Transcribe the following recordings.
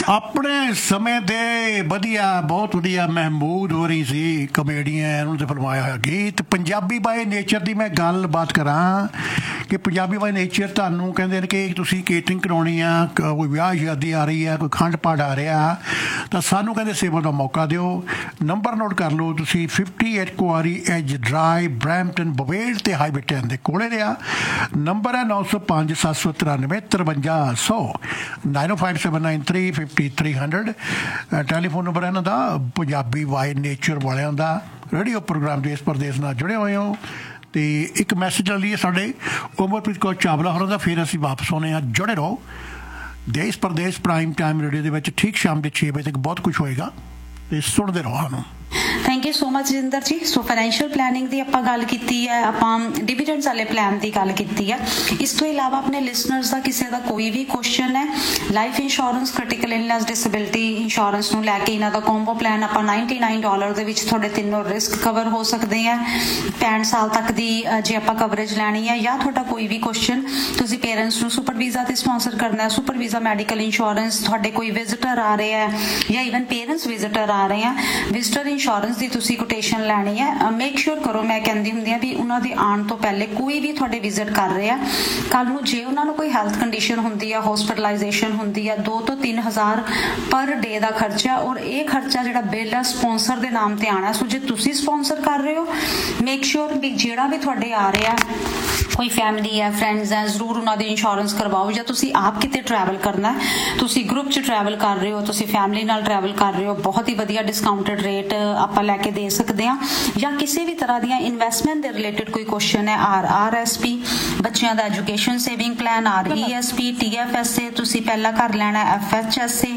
ਆਪਣੇ ਸਮੇਂ ਤੇ ਵਧੀਆ, ਬਹੁਤ ਵਧੀਆ ਮਹਿਮੂਦ ਹੋਰੀ ਸੀ ਕਮੇਡੀਅਨ, ਉਹਨੂੰ ਤੇ ਫਿਲਮਾਇਆ ਹੋਇਆ ਗੀਤ। ਪੰਜਾਬੀ ਬਾਏ ਨੇਚਰ ਦੀ ਮੈਂ ਗੱਲਬਾਤ ਕਰਾਂ ਕਿ ਪੰਜਾਬੀ ਬਾਏ ਨੇਚਰ ਤੁਹਾਨੂੰ ਕਹਿੰਦੇ ਨੇ ਕਿ ਤੁਸੀਂ ਕੇਟਰਿੰਗ ਕਰਾਉਣੀ ਆ, ਕੋਈ ਵਿਆਹ ਸ਼ਾਦੀ ਆ ਰਹੀ ਆ, ਕੋਈ ਖੰਡ ਪਾਠ ਆ ਰਿਹਾ, ਤਾਂ ਸਾਨੂੰ ਕਹਿੰਦੇ ਸੇਵਾ ਦਾ ਮੌਕਾ ਦਿਓ। ਨੰਬਰ ਨੋਟ ਕਰ ਲਓ ਤੁਸੀਂ, 58 ਕੁਆਰੀ ਐਜ ਡਰਾਈਵ, ਬਰੈਂਪਟਨ, ਬਵੇਲ ਤੇ ਹਾਈਵੇ 10 ਦੇ ਕੋਲੇ ਰਿਹਾ। ਨੰਬਰ ਹੈ 905 793 5300, 905 793 5300। ਟੈਲੀਫੋਨ ਨੰਬਰ ਹੈ ਇਹਨਾਂ ਦਾ। ਪੰਜਾਬੀ ਬਾਏ ਨੇਚਰ ਵਾਲਿਆਂ ਦਾ ਰੇਡੀਓ ਪ੍ਰੋਗਰਾਮ ਦੇਸ਼ ਪ੍ਰਦੇਸ਼ ਨਾਲ ਜੁੜੇ ਹੋਏ ਹੋ। ਤੇ ਇੱਕ ਮੈਸੇਜ ਲੈ ਲਈਏ ਸਾਡੇ ਉਮਰਪ੍ਰੀਤ ਕੌਰ ਚਾਵਲਾ ਹੋਰਾਂ ਦਾ, ਫਿਰ ਅਸੀਂ ਵਾਪਸ ਆਉਂਦੇ ਹਾਂ। ਜੁੜੇ ਰਹੋ ਦੇਸ਼ ਪ੍ਰਦੇਸ਼ ਪ੍ਰਾਈਮ ਟਾਈਮ ਰੇਡੀਓ ਦੇ ਵਿੱਚ। ਠੀਕ ਸ਼ਾਮ ਦੇ 6 ਵਜੇ ਤੱਕ ਬਹੁਤ ਕੁਛ ਹੋਏਗਾ ਤੇ ਸੁਣਦੇ ਰਹੋ ਸਾਨੂੰ। Thank you so much Jinder ਜੀ। ਸੋ ਫਾਈਨੈਂਸ਼ੀਅਲ ਪਲੈਨਿੰਗ ਦੀ ਆਪਾਂ ਗੱਲ ਕੀਤੀ ਹੈ, ਆਪਾਂ ਡਿਵੀਡੈਂਡਸ ਵਾਲੇ ਪਲਾਨ ਦੀ ਗੱਲ ਕੀਤੀ ਹੈ। ਇਸ ਤੋਂ ਇਲਾਵਾ ਆਪਣੇ ਲਿਸਨਰਸ ਦਾ ਕਿਸੇ ਦਾ ਕੋਈ ਵੀ ਕੁਐਸਚਨ ਹੈ life insurance, critical illness, disability insurance ਨੂੰ ਲੈ ਕੇ, ਇਹਨਾਂ ਦਾ ਕੰਬੋ ਪਲਾਨ ਆਪਾਂ $99 ਦੇ ਵਿੱਚ ਤੁਹਾਡੇ ਤਿੰਨੋਂ ਰਿਸਕ ਕਵਰ ਹੋ ਸਕਦੇ ਆ। 65 ਸਾਲ ਤੱਕ ਦੀ ਜੇ ਆਪਾਂ ਕਵਰੇਜ ਲੈਣੀ ਹੈ, ਜਾਂ ਤੁਹਾਡਾ ਕੋਈ ਵੀ ਕੁਐਸਚਨ, ਤੁਸੀਂ ਪੇਰੈਂਟਸ ਨੂੰ ਸੁਪਰ ਵੀਜ਼ਾ ਤੇ ਸਪਾਂਸਰ ਕਰਨਾ, ਸੁਪਰ ਵੀਜ਼ਾ ਮੈਡੀਕਲ ਇੰਸ਼ੋਰੈਂਸ, ਤੁਹਾਡੇ ਕੋਈ ਵਿਜ਼ਿਟਰ ਆ ਰਹੇ ਹੈ ਜਾਂ ਈਵਨ ਪੇਰੈਂਟਸ ਵਿਜ਼ਿਟਰ ਆ ਰਹੇ ਆ, ਵਿਜ਼ਿਟਰ ਇੰਸ਼ੋਰੈਂਸ ਦੀ ਤੁਸੀਂ ਕੋਟੇਸ਼ਨ ਲੈਣੀ ਹੈ, ਮੇਕ ਸ਼ੋਰ ਕਰੋ। ਮੈਂ ਕਹਿੰਦੀ ਹੁੰਦੀ ਆ ਵੀ ਉਹਨਾਂ ਦੇ ਆਉਣ ਤੋਂ ਪਹਿਲੇ ਕੋਈ ਵੀ ਤੁਹਾਡੇ ਵਿਜ਼ਿਟ ਕਰ ਰਹੇ ਆ, ਕੱਲ ਨੂੰ ਜੇ ਉਹਨਾਂ ਨੂੰ ਕੋਈ ਹੈਲਥ ਕੰਡੀਸ਼ਨ ਹੁੰਦੀ ਆ, ਹਸਪੀਟਲਾਈਜੇਸ਼ਨ ਹੁੰਦੀ ਆ, 2 ਤੋਂ 3 ਹਜ਼ਾਰ ਪਰ ਡੇ ਦਾ ਖਰਚਾ, ਔਰ ਇਹ ਖਰਚਾ ਜਿਹੜਾ ਬਿੱਲ ਆ ਸਪਾਂਸਰ ਦੇ ਨਾਮ ਤੇ ਆਣਾ। ਸੋ ਜੇ ਤੁਸੀਂ ਸਪਾਂਸਰ ਕਰ ਰਹੇ ਹੋ, ਮੇਕ ਸ਼ੋਰ ਵੀ ਜਿਹੜਾ ਵੀ ਤੁਹਾਡੇ ਆ ਰਿਹਾ, ਕੋਈ ਫੈਮਿਲੀ ਹੈ, ਫਰੈਂਡਸ ਹੈ, ਜ਼ਰੂਰ ਉਹਨਾਂ ਦੀ ਇੰਸ਼ੋਰੈਂਸ ਕਰਵਾਓ। ਜਾਂ ਤੁਸੀਂ ਆਪ ਕਿਤੇ ਟਰੈਵਲ ਕਰਨਾ, ਤੁਸੀਂ ਗਰੁੱਪ 'ਚ ਟਰੈਵਲ ਕਰ ਰਹੇ ਹੋ, ਤੁਸੀਂ ਫੈਮਿਲੀ ਨਾਲ ਟਰੈਵਲ ਕਰ ਰਹੇ ਹੋ, ਬਹੁਤ ਹੀ ਵਧੀਆ ਡਿਸਕਾਊਂਟਡ ਰੇਟ ਆਪਾਂ ਲੈ ਕੇ ਦੇ ਸਕਦੇ ਹਾਂ। ਜਾਂ ਕਿਸੇ ਵੀ ਤਰ੍ਹਾਂ ਦੀਆਂ ਇਨਵੈਸਟਮੈਂਟ ਦੇ ਰਿਲੇਟਡ ਕੋਈ ਕੁਐਸਚਨ ਹੈ, RRSP ਬੱਚਿਆਂ ਦਾ education saving plan, RESP, TFSA ਤੁਸੀਂ ਪਹਿਲਾਂ ਕਰ ਲੈਣਾ, FHSA,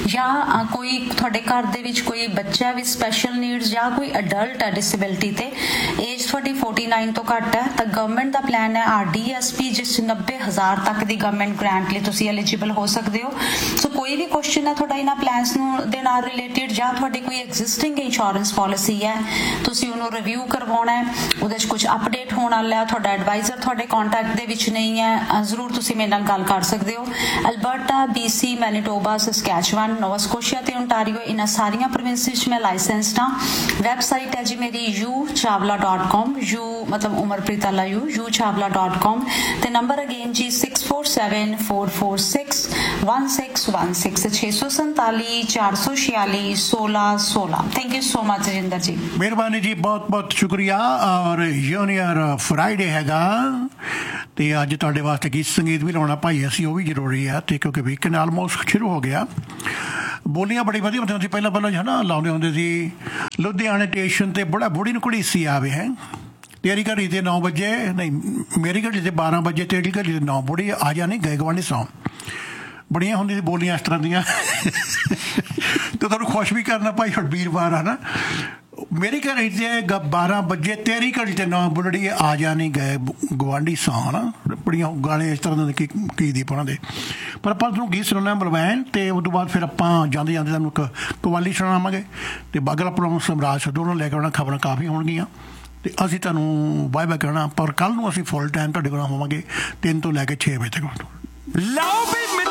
ਜਾਂ ਕੋਈ ਤੁਹਾਡੇ ਘਰ ਦੇ ਵਿੱਚ ਕੋਈ ਬੱਚਾ ਵੀ ਸਪੈਸ਼ਲ ਨੀਡਸ ਜਾਂ ਕੋਈ ਅਡਲਟ ਹੈ ਡਿਸੇਬਿਲਿਟੀ ਤੇ, ਏਜ ਤੁਹਾਡੀ 49 ਤੋਂ ਘੱਟ ਹੈ, ਤਾਂ ਗਵਰਨਮੈਂਟ ਦਾ ਪਲਾਨ ਹੈ RDSP, ਜਿਸ 'ਚ 90,000 ਤੱਕ ਦੀ ਗਵਰਨਮੈਂਟ ਗ੍ਰਾਂਟ ਲਈ ਤੁਸੀਂ ਐਲੀਜੀਬਲ ਹੋ ਸਕਦੇ ਹੋ। ਸੋ ਕੋਈ ਵੀ ਕੁਐਸਚਨ ਹੈ ਤੁਹਾਡਾ ਇਹਨਾਂ ਪਲਾਨਸ ਨੂੰ ਦੇ ਨਾਲ ਰਿਲੇਟਡ, ਜਾਂ ਤੁਹਾਡੀ ਕੋਈ ਐਗਜ਼ਿਸਟਿੰਗ ਇੰਸ਼ੋਰੈਂਸ ਪਾਲਿਸੀ ਹੈ, ਤੁਸੀਂ ਉਹਨੂੰ ਰਿਵਿਊ ਕਰਵਾਉਣਾ ਹੈ, ਉਹਦੇ 'ਚ ਕੁਝ ਅਪਡੇਟ ਹੋਣ ਵਾਲਾ, ਤੁਹਾਡਾ ਐਡਵਾਈਜ਼ਰ ਤੁਹਾਡੇ ਕੰਟੈਕਟ ਦੇ ਵਿੱਚ ਨਹੀਂ ਹੈ, ਜ਼ਰੂਰ ਤੁਸੀਂ ਮੇਰੇ ਨਾਲ ਗੱਲ ਕਰ ਸਕਦੇ ਹੋ। ਅਲਬਰਟਾ, BC, ਮੈਨੀਟੋਬਾ, ਸਸਕੈਚੁਅਨ, ਨੋਵਾ ਸਕੋਸ਼ੀਆ ਤੇ ਓਨਟਾਰੀਓ, ਇਹਨਾਂ ਸਾਰੀਆਂ ਪ੍ਰੋਵਿੰਸਿਸ 'ਚ ਮੈਂ ਲਾਇਸੈਂਸਡ ਹਾਂ। ਵੈਬਸਾਈਟ ਹੈ ਜੀ ਮੇਰੀ uchavla.com, ਮਤਲਬ ਉਮਰਪ੍ਰੀਤ ਵਾਲਾ uchavla.com, ਤੇ ਨੰਬਰ ਅਗੇਨ ਜੀ 6474461616, 647 446 1616। Thank you so much Rajinder ji. ਮਿਹਰਬਾਨੀ ਜੀ, ਬਹੁਤ ਬਹੁਤ ਸ਼ੁਕਰੀਆ। ਔਰ ਜੂਨੀਅਰ ਫਰਾਈਡੇ ਹੈਗਾ ਤੇ ਅੱਜ ਤੁਹਾਡੇ ਵਾਸਤੇ ਗੀਤ ਸੰਗੀਤ ਵੀ ਲਾਉਣਾ ਭਾਈ ਅਸੀਂ, ਉਹ ਵੀ ਜ਼ਰੂਰੀ ਆ। ਤੇ ਕਿਉਂਕਿ ਵੀਕਐਂਡ ਆਲਮੋਸਟ ਸ਼ੁਰੂ ਹੋ ਗਿਆ, ਬੋਲੀਆਂ ਬੜੀ ਵਧੀਆ ਹੁੰਦੀਆਂ ਸੀ ਪਹਿਲਾਂ ਹੈ ਨਾ, ਲਾਉਂਦੇ ਹੁੰਦੇ ਸੀ। ਲੁਧਿਆਣੇ ਸਟੇਸ਼ਨ ਤੇ ਬੜਾ ਬੁੜੀ ਨੂੰ ਘੜੀਸੀ ਆਵੇ ਹੈ, ਤੇਰੀ ਘੜੀ ਤੇ 9 ਵਜੇ, ਨਹੀਂ ਮੇਰੀ ਘੜੀ ਤੇ 12 ਵਜੇ, ਤੇਰੀ ਘੜੀ ਤੇ 9, ਬੁੜੀ ਆ ਜਾ ਨਹੀਂ ਗਏ ਗਵਾਂਢੀ ਸੌਂ। ਬੜੀਆਂ ਹੁੰਦੀਆਂ ਸੀ ਬੋਲੀਆਂ ਇਸ ਤਰ੍ਹਾਂ ਦੀਆਂ। ਤੇ ਤੁਹਾਨੂੰ ਖੁਸ਼ ਵੀ ਕਰਨਾ ਭਾਈ, ਹੁਣ ਵੀਰਵਾਰ ਆ ਨਾ। ਮੇਰੀ ਘੜੀ ਤੇ 12 ਵਜੇ, ਤੇਰੀ ਘੜੀ ਤੇ 9, ਬੁਲੜੀ ਆ ਜਾ ਨਹੀਂ ਗਏ ਗਵਾਂਢੀ ਸੌਂ ਨਾ। ਬੜੀਆਂ ਗਾਣੇ ਇਸ ਤਰ੍ਹਾਂ ਦੇ ਕੀ ਦੀ ਉਹਨਾਂ ਦੇ। ਪਰ ਆਪਾਂ ਤੁਹਾਨੂੰ ਗੀਤ ਸੁਣਾਉਣਾ ਮਲਵੈਨ, ਤੇ ਉਸ ਤੋਂ ਬਾਅਦ ਫਿਰ ਆਪਾਂ ਜਾਂਦੇ ਜਾਂਦੇ ਤੁਹਾਨੂੰ ਇੱਕ ਕਵਾਲੀ ਸੁਣਾਵਾਂਗੇ, ਤੇ ਬਾਗਲ ਪ੍ਰੋਗਰਾਮ ਸਮਰਾਜ ਸਿੱਧੂ ਨੂੰ ਲੈ ਕੇ ਆਉਣਾ। ਖਬਰਾਂ ਕਾਫੀ ਹੋਣਗੀਆਂ ਤੇ ਅਸੀਂ ਤੁਹਾਨੂੰ ਬਾਏ ਬਾਏ ਕਹਿਣਾ। ਪਰ ਕੱਲ੍ਹ ਨੂੰ ਅਸੀਂ ਫੁੱਲ ਟਾਈਮ ਤੁਹਾਡੇ ਕੋਲ ਹੋਵਾਂਗੇ 3 ਤੋਂ ਲੈ ਕੇ 6 ਵਜੇ ਤੱਕ। ਲਓ ਵੀ